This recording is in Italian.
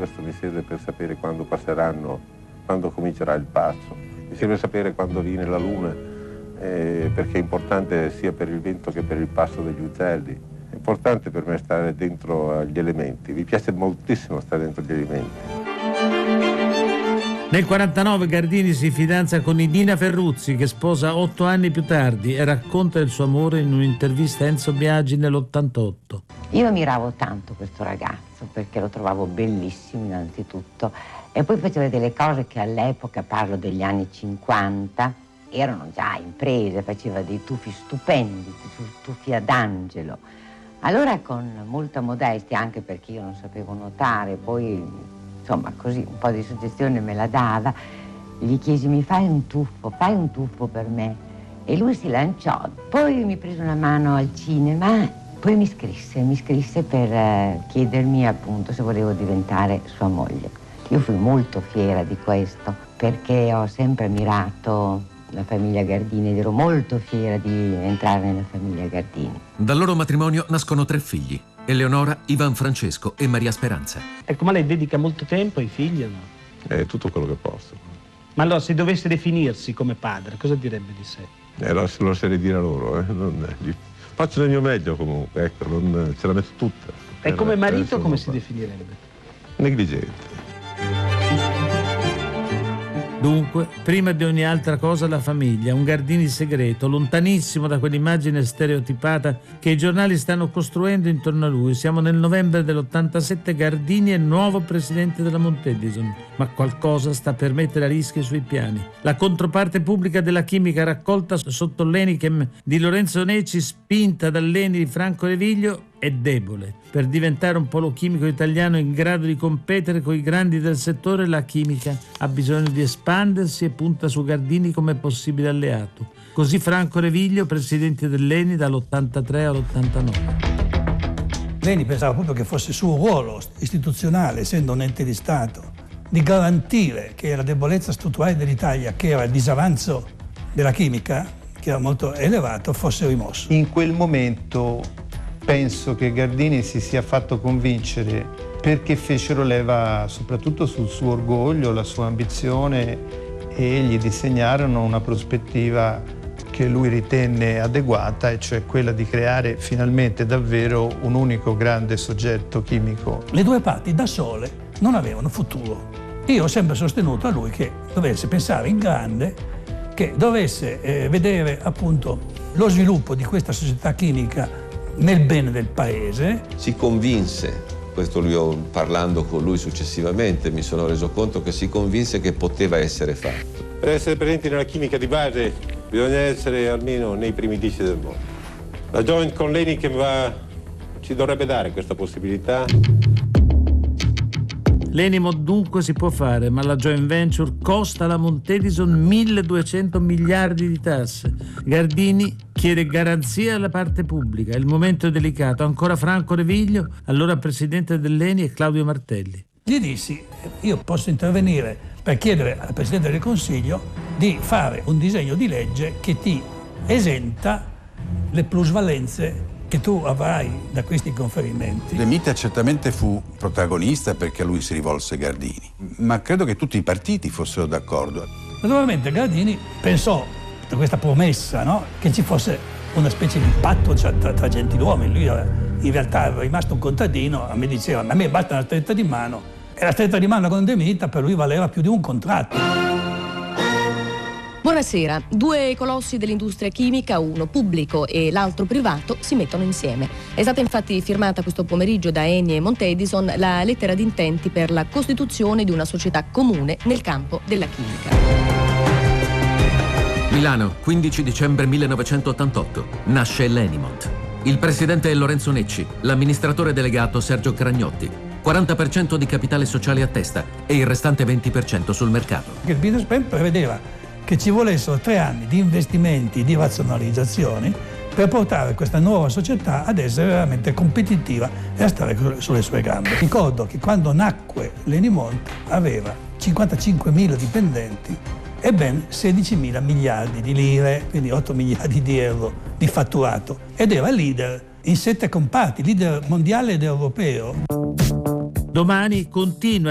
questo mi serve per sapere quando passeranno, quando comincerà il passo. Mi serve sapere quando viene la luna, perché è importante sia per il vento che per il passo degli uccelli. È importante per me stare dentro agli elementi, mi piace moltissimo stare dentro agli elementi. Nel 1949 Gardini si fidanza con Idina Ferruzzi, che sposa 8 anni più tardi, e racconta il suo amore in un'intervista a Enzo Biagi nell'88. Io ammiravo tanto questo ragazzo perché lo trovavo bellissimo innanzitutto, e poi faceva delle cose che all'epoca, parlo degli anni 50, erano già imprese, faceva dei tuffi stupendi, tuffi ad angelo. Allora, con molta modestia, anche perché io non sapevo nuotare, poi insomma così un po' di suggestione me la dava, gli chiesi: mi fai un tuffo per me? E lui si lanciò. Poi mi prese una mano al cinema, poi mi scrisse per chiedermi appunto se volevo diventare sua moglie. Io fui molto fiera di questo, perché ho sempre ammirato la famiglia Gardini ed ero molto fiera di entrare nella famiglia Gardini. Dal loro matrimonio nascono 3 figli: Eleonora, Ivan Francesco e Maria Speranza. Ecco, ma lei dedica molto tempo ai figli o no? Tutto quello che posso. Ma allora, se dovesse definirsi come padre, cosa direbbe di sé? Lo sarei dire a loro, faccio del mio meglio comunque, ecco, non ce la metto tutta. E come marito come si definirebbe? Negligente. Dunque, prima di ogni altra cosa la famiglia, un Gardini segreto, lontanissimo da quell'immagine stereotipata che i giornali stanno costruendo intorno a lui. Siamo nel novembre dell'87, Gardini è nuovo presidente della Montedison, ma qualcosa sta per mettere a rischio i suoi piani. La controparte pubblica della chimica raccolta sotto l'Enichem di Lorenzo Necci, spinta dall'Eni di Franco Reviglio, è debole. Per diventare un polo chimico italiano in grado di competere con i grandi del settore, la chimica ha bisogno di espandersi e punta su Gardini come possibile alleato. Così Franco Reviglio, presidente dell'Eni dall'83 all'89. L'Eni pensava proprio che fosse suo ruolo istituzionale, essendo un ente di Stato, di garantire che la debolezza strutturale dell'Italia, che era il disavanzo della chimica, che era molto elevato, fosse rimosso. In quel momento penso che Gardini si sia fatto convincere perché fecero leva soprattutto sul suo orgoglio, la sua ambizione, e gli disegnarono una prospettiva che lui ritenne adeguata, e cioè quella di creare finalmente davvero un unico grande soggetto chimico. Le due parti da sole non avevano futuro. Io ho sempre sostenuto a lui che dovesse pensare in grande, che dovesse vedere appunto lo sviluppo di questa società chimica nel bene del paese. Si convinse, questo parlando con lui successivamente mi sono reso conto che si convinse che poteva essere fatto. Per essere presenti nella chimica di base bisogna essere almeno nei primi 10 del mondo. La joint con l'Enichem ci dovrebbe dare questa possibilità. L'Enimo dunque si può fare, ma la joint venture costa alla Montedison 1.200 miliardi di tasse. Gardini chiede garanzia alla parte pubblica. Il momento è delicato. Ancora Franco Reviglio, allora presidente dell'Eni, e Claudio Martelli. Gli dissi: io posso intervenire per chiedere al Presidente del Consiglio di fare un disegno di legge che ti esenta le plusvalenze che tu avrai da questi conferimenti. De Mita certamente fu protagonista perché a lui si rivolse Gardini, ma credo che tutti i partiti fossero d'accordo. Naturalmente Gardini pensò a questa promessa, no? Che ci fosse una specie di patto tra gentiluomini. Lui in realtà era rimasto un contadino, mi diceva: a me basta una stretta di mano, e la stretta di mano con De Mita per lui valeva più di un contratto. Buonasera. 2 colossi dell'industria chimica, uno pubblico e l'altro privato, si mettono insieme. È stata infatti firmata questo pomeriggio da Eni e Montedison la lettera di intenti per la costituzione di una società comune nel campo della chimica. Milano, 15 dicembre 1988. Nasce l'Enimont. Il presidente è Lorenzo Necci, l'amministratore delegato Sergio Cragnotti. 40% di capitale sociale a testa e il restante 20% sul mercato. Il business plan prevedeva che ci volessero 3 anni di investimenti, di razionalizzazioni, per portare questa nuova società ad essere veramente competitiva e a stare sulle sue gambe. Ricordo che quando nacque l'Enimont aveva 55.000 dipendenti e ben 16.000 miliardi di lire, quindi 8 miliardi di euro di fatturato, ed era leader in 7 comparti, leader mondiale ed europeo. Domani continua